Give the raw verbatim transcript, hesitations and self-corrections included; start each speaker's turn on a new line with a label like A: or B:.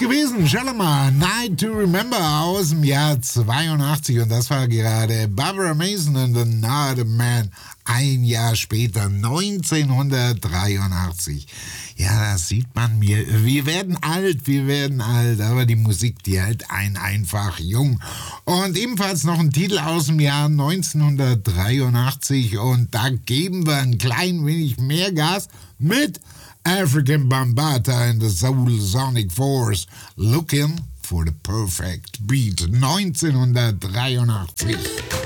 A: gewesen, Shalimar, Night to Remember aus dem Jahr zweiundachtzig und das war gerade Barbara Mason und Another Man. Ein Jahr später, neunzehnhundertdreiundachtzig. Ja, das sieht man mir. Wir werden alt, wir werden alt, aber die Musik, die hält einen einfach jung. Und ebenfalls noch ein Titel aus dem Jahr neunzehnhundertdreiundachtzig und da geben wir ein klein wenig mehr Gas mit African Bambata and the Soul Sonic Force. Looking for the Perfect Beat, neunzehnhundertdreiundachtzig.